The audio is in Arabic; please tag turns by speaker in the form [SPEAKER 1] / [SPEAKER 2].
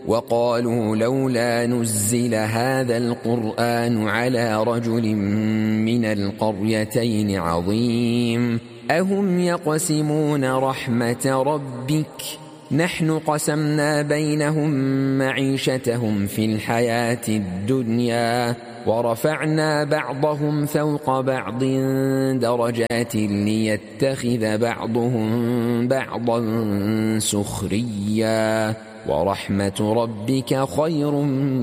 [SPEAKER 1] وقالوا لولا نزل هذا القرآن على رجل من القريتين عظيم أهم يقسمون رحمة ربك نحن قسمنا بينهم معيشتهم في الحياة الدنيا ورفعنا بعضهم فوق بعض درجات ليتخذ بعضهم بعضا سخريا ورحمة ربك خير